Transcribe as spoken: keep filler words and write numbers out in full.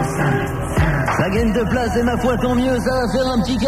Ça gagne de place et ma foi tant mieux, ça va faire un petit